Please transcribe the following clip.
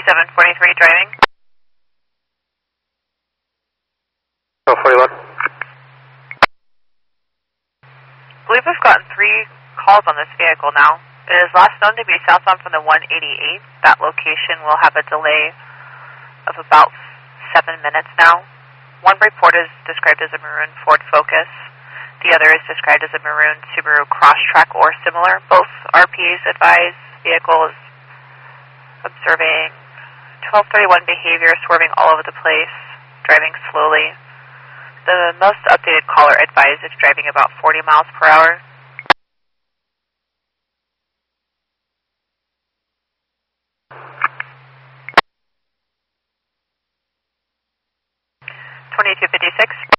743 driving. 41. I believe we've gotten 3 calls on this vehicle now. It is last known to be southbound from the 188. That location will have a delay of about 7 minutes now. One report is described as a maroon Ford Focus. The other is described as a maroon Subaru Crosstrek or similar. Both RPAs advise vehicles observing 1231 behavior, swerving all over the place, driving slowly. The most updated caller advised it's driving about 40 miles per hour. 2256.